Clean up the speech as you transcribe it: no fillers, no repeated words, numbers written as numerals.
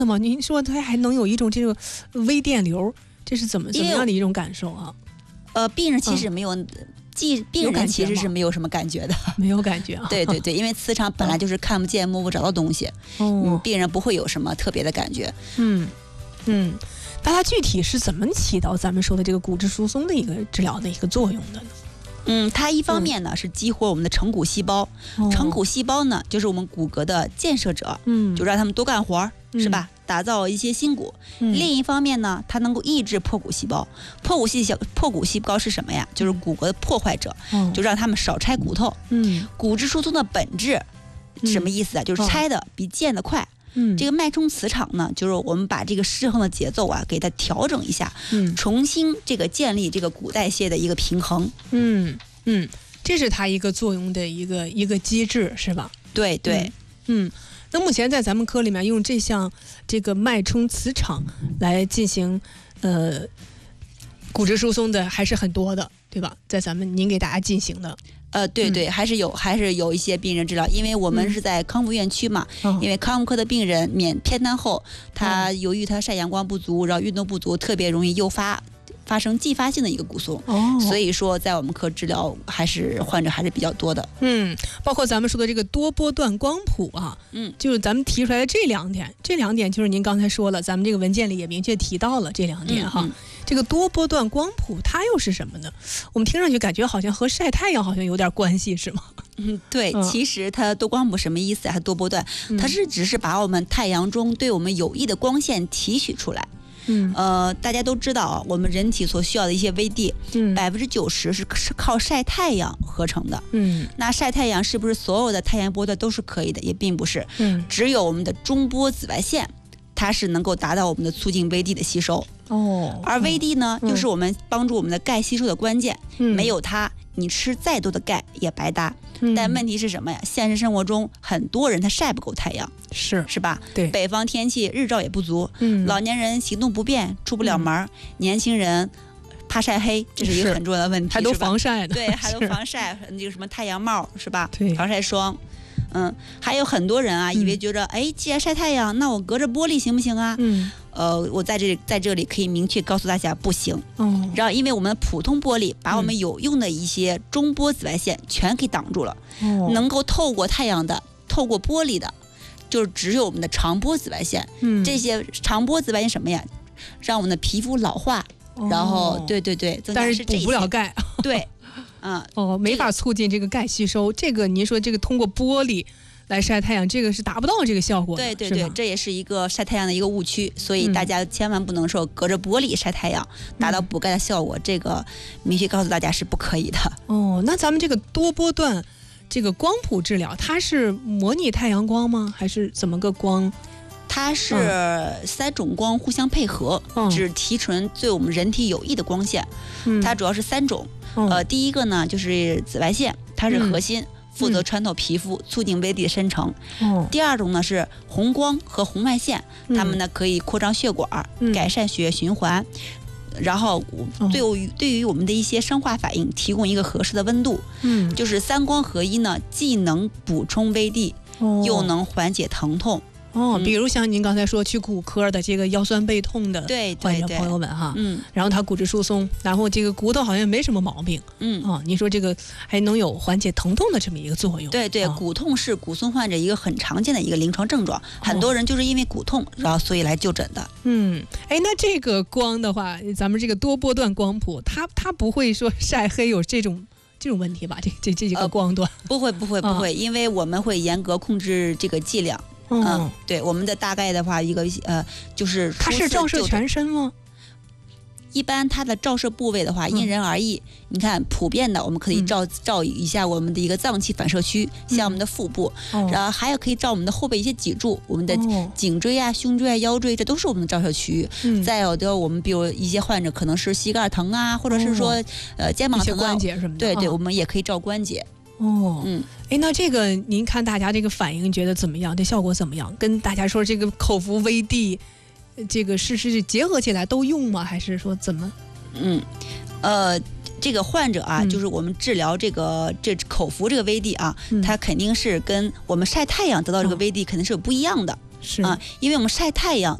那么您说它还能有一种这个微电流，这是怎么样的一种感受啊？ 病人其实没有。病人其实是没有什么感觉的， 没有感觉啊。 对对对，因为磁场本来就是看不见摸不着的东西，病人不会有什么特别的感觉。 那它具体是怎么起到咱们说的这个骨质疏松的一个治疗的一个作用的呢？ 它一方面呢是激活我们的成骨细胞，成骨细胞呢就是我们骨骼的建设者，就让他们多干活，是吧？打造一些新骨。另一方面呢，它能够抑制破骨细胞。破骨细胞是什么呀？就是骨骼的破坏者，就让他们少拆骨头。骨质疏松的本质什么意思啊？就是拆的比建的快。这个脉冲磁场呢，就是我们把这个失衡的节奏啊，给它调整一下，重新这个建立这个骨代谢的一个平衡。 这是它一个作用的一个机制，是吧？ 对对。 那目前在咱们科里面用这个脉冲磁场来进行骨质疏松的还是很多的，对吧？在您给大家进行的。 对对，还是有一些病人治疗，因为我们是在康复院区嘛，因为康复科的病人偏瘫后，他由于他晒阳光不足，然后运动不足，特别容易发生继发性的一个骨松，所以说在我们科治疗患者还是比较多的。 包括咱们说的这个多波段光谱啊，就是咱们提出来的这两点就是您刚才说了，咱们这个文件里也明确提到了这两点哈。这个多波段光谱它又是什么呢？我们听上去感觉好像和晒太阳好像有点关系，是吗？ 对，其实它多光谱什么意思啊？它多波段，它只是把我们太阳中对我们有益的光线提取出来。大家都知道啊，我们人体所需要的一些微粒，90%是靠晒太阳合成的。那晒太阳是不是所有的太阳波段都是可以的？也并不是。只有我们的中波紫外线，它是能够达到我们的促进微粒的吸收。而微粒呢，又是我们帮助我们的钙吸收的关键。没有它，你吃再多的钙也白搭。但问题是什么呀？现实生活中很多人他晒不够太阳，是吧？ 对， 北方天气日照也不足，老年人行动不便，出不了门，年轻人怕晒黑，这是一个很重要的问题， 还都防晒呢。 对，还都防晒，那个什么太阳帽是吧？ 对， 防晒霜。还有很多人啊，以为觉着，既然晒太阳，那我隔着玻璃行不行啊？我在这里可以明确告诉大家，不行。然后，因为我们的普通玻璃把我们有用的一些中波紫外线全给挡住了，能够透过太阳的、透过玻璃的，就是只有我们的长波紫外线。这些长波紫外线什么呀？让我们的皮肤老化，然后对， 但是补不了钙。 对。 没法促进这个钙吸收。这个您说这个通过玻璃来晒太阳，这个是达不到这个效果的。 对，这也是一个晒太阳的一个误区，所以大家千万不能说隔着玻璃晒太阳达到补钙的效果，这个明确告诉大家是不可以的。 那咱们这个多波段这个光谱治疗，它是模拟太阳光吗？还是怎么个光？ 它是3种光互相配合，只提纯对我们人体有益的光线。它主要是3种。第一个呢就是紫外线，它是核心，负责穿透皮肤，促进微粒的生成。第二种呢是红光和红外线，它们呢可以扩张血管，改善血液循环，然后对于我们的一些生化反应提供一个合适的温度。就是3光合一呢，既能补充微粒，又能缓解疼痛。 比如像您刚才说去骨科的这个腰酸背痛的患者朋友们哈，然后他骨质疏松，然后这个骨头好像没什么毛病，您说这个还能有缓解疼痛的这么一个作用。 对，骨痛是骨松患者一个很常见的一个临床症状，很多人就是因为骨痛，然后所以来就诊的。 那这个光的话，咱们这个多波段光谱，它不会说晒黑有这种问题吧？这几个光段不会，因为我们会严格控制这个剂量。对，我们的大概的话，一个就是它是照射全身吗？ 一般它的照射部位的话因人而异。你看普遍的我们可以照一下我们的一个脏器反射区，像我们的腹部，然后还有可以照我们的后背一些脊柱，我们的颈椎啊、胸椎啊、腰椎，这都是我们的照射区域。再有的我们比如一些患者可能是膝盖疼啊，或者是说肩膀疼啊， 关节什么的。 对，我们也可以照关节。 那这个您看大家这个反应觉得怎么样？这效果怎么样？跟大家说这个口服微粒，这个是结合起来都用吗？还是说怎么？ 这个患者啊，就是我们治疗这口服这个微粒啊，它肯定是跟我们晒太阳得到这个微粒肯定是有不一样的。 是啊，因为我们晒太阳